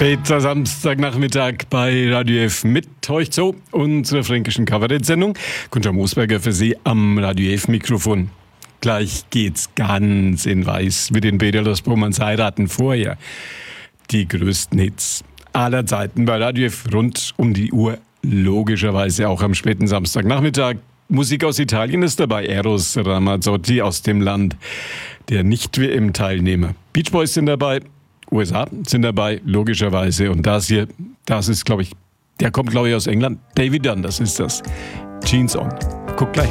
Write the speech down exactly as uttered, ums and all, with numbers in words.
Später Samstagnachmittag bei Radio F mit euch zu unserer fränkischen Kabarett-Sendung. Gunther Moosberger für Sie am Radio F-Mikrofon. Gleich geht's ganz in Weiß mit den Bederlos Bommerns heiraten. Vorher die größten Hits aller Zeiten bei Radio F rund um die Uhr. Logischerweise auch am späten Samstagnachmittag. Musik aus Italien ist dabei. Eros Ramazzotti aus dem Land der Nicht-W M-Teilnehmer. Beach Boys sind dabei. U S A sind dabei, logischerweise. Und das hier, das ist, glaube ich, der kommt, glaube ich, aus England. David Dunn, das ist das. Jeans on. Guck gleich